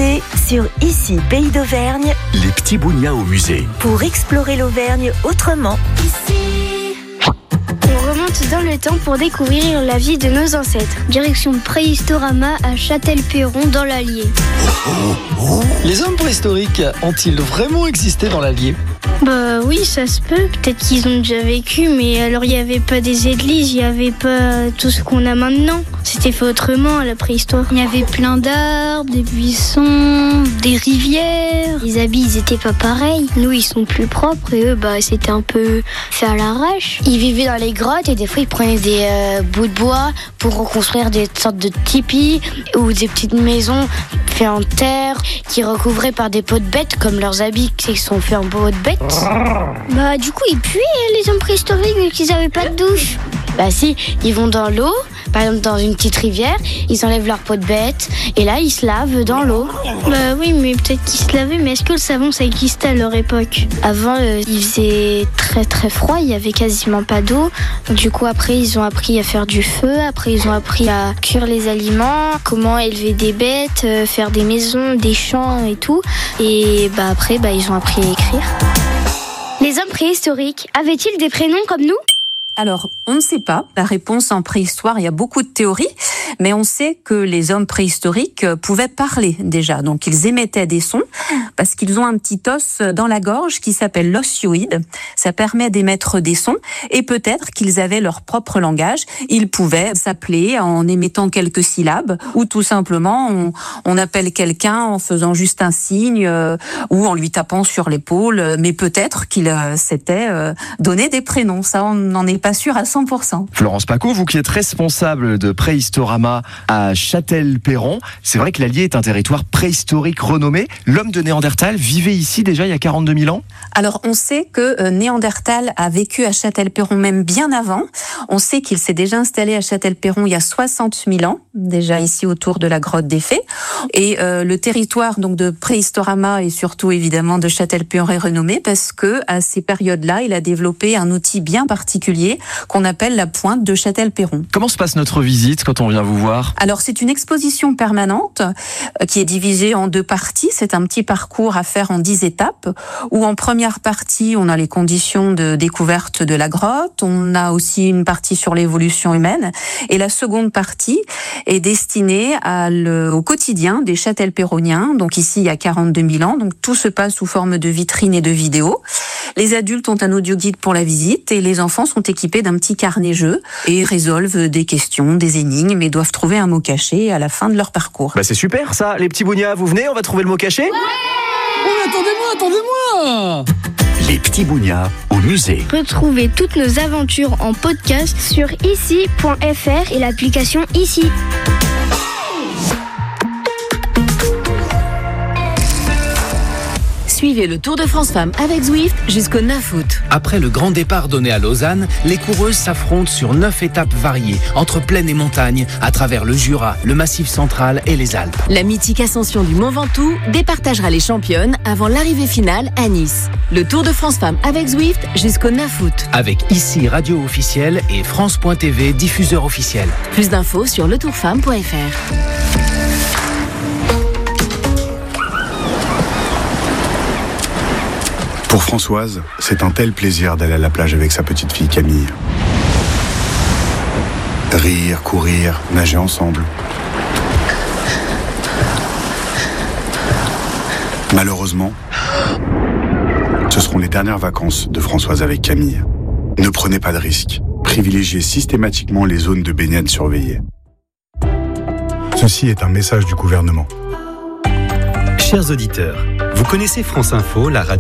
l'été sur Ici Pays d'Auvergne. Les petits bougnats au musée. Pour explorer l'Auvergne autrement. On remonte dans le temps pour découvrir la vie de nos ancêtres. Direction Préhistorama à Châtel-Perron dans l'Allier. Les hommes préhistoriques ont-ils vraiment existé dans l'Allier ? Bah oui, ça se peut. Peut-être qu'ils ont déjà vécu, mais alors il n'y avait pas des églises, il n'y avait pas tout ce qu'on a maintenant. C'était fait autrement à la préhistoire. Il y avait plein d'arbres, des buissons, des rivières. Les habits, ils étaient pas pareils. Nous, ils sont plus propres et eux, c'était un peu fait à l'arrache. Ils vivaient dans les grottes et des fois, ils prenaient des bouts de bois pour reconstruire des sortes de tipis ou des petites maisons faites en terre qui recouvraient par des peaux de bêtes, comme leurs habits qui sont faits en peau de bête. Du coup, ils puaient les hommes préhistoriques vu qu'ils n'avaient pas de douche. Si, ils vont dans l'eau, par exemple dans une petite rivière, ils enlèvent leur peau de bête et là ils se lavent dans l'eau. Oui, mais peut-être qu'ils se lavaient, mais est-ce que le savon ça existait à leur époque ? Avant, il faisait très très froid, il y avait quasiment pas d'eau. Du coup, après ils ont appris à faire du feu, après ils ont appris à cuire les aliments, comment élever des bêtes, faire des maisons, des champs et tout. Et après, ils ont appris à écrire. Les hommes préhistoriques avaient-ils des prénoms comme nous ? Alors, on ne sait pas. La réponse en préhistoire, il y a beaucoup de théories, mais on sait que les hommes préhistoriques pouvaient parler déjà. Donc, ils émettaient des sons parce qu'ils ont un petit os dans la gorge qui s'appelle l'osioïde. Ça permet d'émettre des sons et peut-être qu'ils avaient leur propre langage. Ils pouvaient s'appeler en émettant quelques syllabes ou tout simplement on appelle quelqu'un en faisant juste un signe ou en lui tapant sur l'épaule. Mais peut-être qu'ils s'étaient donné des prénoms. Ça, on n'en est pas sûr à 100%. Florence Paco, vous qui êtes responsable de Préhistorama à Châtel-Perron, c'est vrai que l'Allier est un territoire préhistorique renommé. L'homme de Néandertal vivait ici déjà il y a 42 000 ans ? Alors, on sait que Néandertal a vécu à Châtel-Perron même bien avant. On sait qu'il s'est déjà installé à Châtel-Perron il y a 60 000 ans, déjà ici autour de la grotte des Fées. Et le territoire donc de Préhistorama et surtout évidemment de Châtel-Perron est renommé parce que à ces périodes-là, il a développé un outil bien particulier qu'on appelle la pointe de Châtel-Perron. Comment se passe notre visite quand on vient vous voir ? Alors, c'est une exposition permanente qui est divisée en 2 parties. C'est un petit parcours à faire en 10 étapes où en première partie, on a les conditions de découverte de la grotte. On a aussi une partie sur l'évolution humaine. Et la seconde partie est destinée au quotidien des Châtel-Perroniens. Donc ici, il y a 42 000 ans. Donc tout se passe sous forme de vitrines et de vidéos. Les adultes ont un audioguide pour la visite et les enfants sont équipés d'un petit carnet-jeu et résolvent des questions, des énigmes et doivent trouver un mot caché à la fin de leur parcours. C'est super ça, les petits bougnats, vous venez, on va trouver le mot caché ? Ouais ! Attendez-moi Les petits bougnats au musée. Retrouvez toutes nos aventures en podcast sur ici.fr et l'application Ici. Suivez le Tour de France Femmes avec Zwift jusqu'au 9 août. Après le grand départ donné à Lausanne, les coureuses s'affrontent sur 9 étapes variées, entre plaine et montagne, à travers le Jura, le Massif central et les Alpes. La mythique ascension du Mont Ventoux départagera les championnes avant l'arrivée finale à Nice. Le Tour de France Femmes avec Zwift jusqu'au 9 août. Avec Ici Radio officiel et France.tv diffuseur officiel. Plus d'infos sur letourfemme.fr. Pour Françoise, c'est un tel plaisir d'aller à la plage avec sa petite fille Camille. Rire, courir, nager ensemble. Malheureusement, ce seront les dernières vacances de Françoise avec Camille. Ne prenez pas de risques. Privilégiez systématiquement les zones de baignade surveillées. Ceci est un message du gouvernement. Chers auditeurs, vous connaissez France Info, la radio